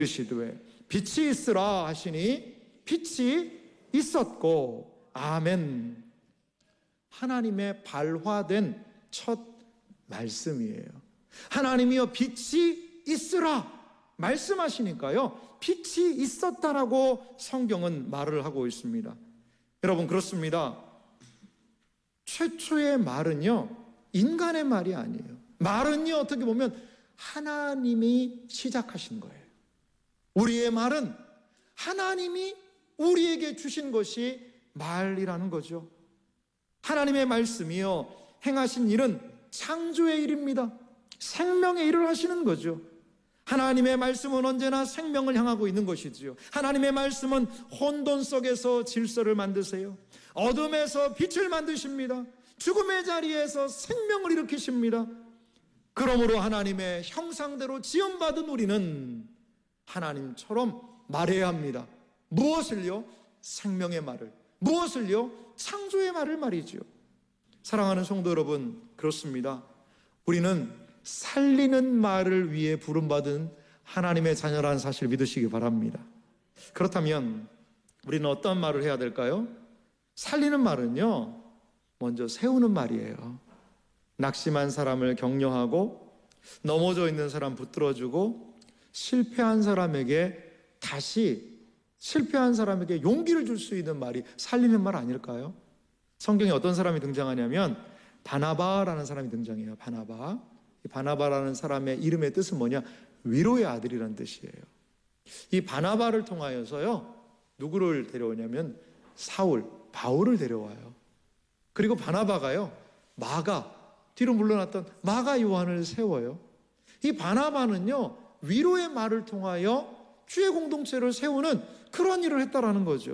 이르시되 빛이 있으라 하시니 빛이 있었고. 아멘. 하나님의 발화된 첫 말씀이에요. 하나님이여 빛이 있으라 말씀하시니까요, 빛이 있었다라고 성경은 말을 하고 있습니다. 여러분, 그렇습니다. 최초의 말은요, 인간의 말이 아니에요. 말은요, 어떻게 보면 하나님이 시작하신 거예요. 우리의 말은 하나님이 우리에게 주신 것이 말이라는 거죠. 하나님의 말씀이요, 행하신 일은 창조의 일입니다. 생명의 일을 하시는 거죠. 하나님의 말씀은 언제나 생명을 향하고 있는 것이지요. 하나님의 말씀은 혼돈 속에서 질서를 만드세요. 어둠에서 빛을 만드십니다. 죽음의 자리에서 생명을 일으키십니다. 그러므로 하나님의 형상대로 지음받은 우리는 하나님처럼 말해야 합니다. 무엇을요? 생명의 말을. 무엇을요? 창조의 말을 말이죠. 사랑하는 성도 여러분, 그렇습니다. 우리는 살리는 말을 위해 부름받은 하나님의 자녀라는 사실을 믿으시기 바랍니다. 그렇다면 우리는 어떤 말을 해야 될까요? 살리는 말은요, 먼저 세우는 말이에요. 낙심한 사람을 격려하고, 넘어져 있는 사람 붙들어주고, 실패한 사람에게 용기를 줄 수 있는 말이 살리는 말 아닐까요? 성경에 어떤 사람이 등장하냐면 바나바라는 사람이 등장해요. 바나바. 이 바나바라는 사람의 이름의 뜻은 뭐냐? 위로의 아들이라는 뜻이에요. 이 바나바를 통하여서요, 누구를 데려오냐면 바울을 데려와요. 그리고 바나바가요, 뒤로 물러났던 마가 요한을 세워요. 이 바나바는요, 위로의 말을 통하여 주의 공동체를 세우는 그런 일을 했다라는 거죠.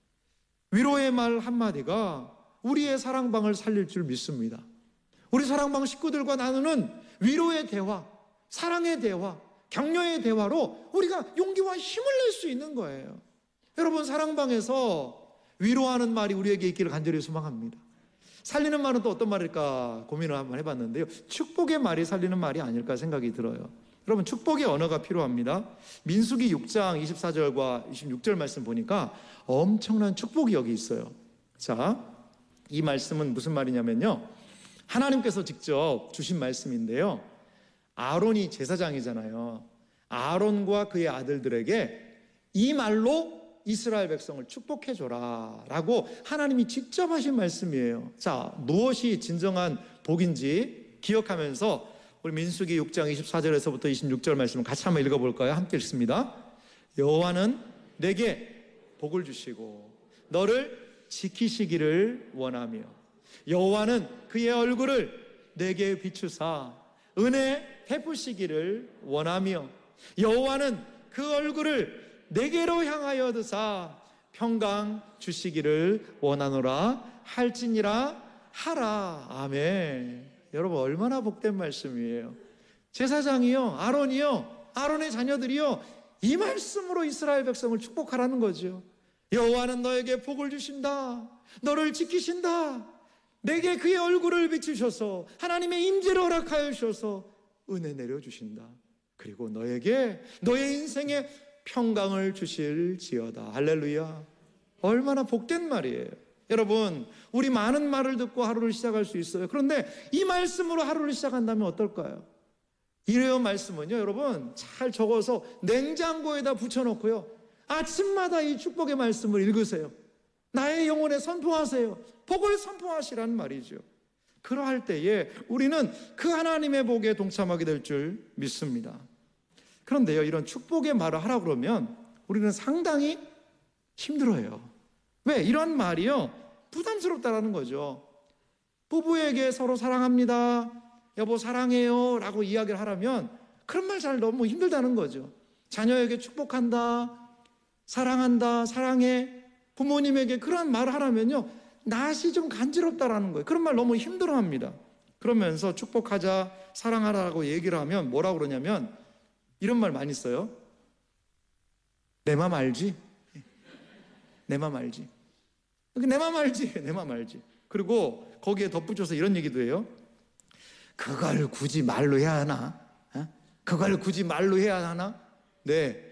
위로의 말 한마디가 우리의 사랑방을 살릴 줄 믿습니다. 우리 사랑방 식구들과 나누는 위로의 대화, 사랑의 대화, 격려의 대화로 우리가 용기와 힘을 낼 수 있는 거예요. 여러분, 사랑방에서 위로하는 말이 우리에게 있기를 간절히 소망합니다. 살리는 말은 또 어떤 말일까 고민을 한번 해봤는데요, 축복의 말이 살리는 말이 아닐까 생각이 들어요. 여러분, 축복의 언어가 필요합니다. 민수기 6장 24절과 26절 말씀 보니까 엄청난 축복이 여기 있어요. 자, 이 말씀은 무슨 말이냐면요, 하나님께서 직접 주신 말씀인데요, 아론이 제사장이잖아요. 아론과 그의 아들들에게 이 말로 이스라엘 백성을 축복해줘라 라고 하나님이 직접 하신 말씀이에요. 자, 무엇이 진정한 복인지 기억하면서 우리 민수기 6장 24절에서부터 26절 말씀을 같이 한번 읽어볼까요? 함께 읽습니다. 여호와는 내게 복을 주시고 너를 지키시기를 원하며, 여호와는 그의 얼굴을 내게 비추사 은혜 베푸시기를 원하며, 여호와는 그 얼굴을 내게로 향하여 드사 평강 주시기를 원하노라 할지니라 하라. 아멘. 여러분, 얼마나 복된 말씀이에요. 제사장이요, 아론의 자녀들이요, 이 말씀으로 이스라엘 백성을 축복하라는 거죠. 여호와는 너에게 복을 주신다. 너를 지키신다. 내게 그의 얼굴을 비추셔서 하나님의 임재를 허락하여 주셔서 은혜 내려주신다. 그리고 너에게 너의 인생에 평강을 주실지어다. 할렐루야. 얼마나 복된 말이에요. 여러분, 우리 많은 말을 듣고 하루를 시작할 수 있어요. 그런데 이 말씀으로 하루를 시작한다면 어떨까요? 이래요 말씀은요, 여러분, 잘 적어서 냉장고에다 붙여놓고요, 아침마다 이 축복의 말씀을 읽으세요. 나의 영혼에 선포하세요. 복을 선포하시라는 말이죠. 그러할 때에 우리는 그 하나님의 복에 동참하게 될 줄 믿습니다. 그런데요, 이런 축복의 말을 하라고 그러면 우리는 상당히 힘들어요. 왜? 이런 말이요, 부담스럽다라는 거죠. 부부에게 서로 사랑합니다, 여보 사랑해요 라고 이야기를 하라면 그런 말 잘 너무 힘들다는 거죠. 자녀에게 축복한다, 사랑한다, 사랑해, 부모님에게 그런 말을 하라면요, 낯이 좀 간지럽다라는 거예요. 그런 말 너무 힘들어합니다. 그러면서 축복하자, 사랑하라고 얘기를 하면 뭐라고 그러냐면 이런 말 많이 써요. 내 맘 알지? 내 맘 알지? 내 맘 알지? 내 맘 알지? 그리고 거기에 덧붙여서 이런 얘기도 해요. 그걸 굳이 말로 해야 하나? 그걸 굳이 말로 해야 하나? 네,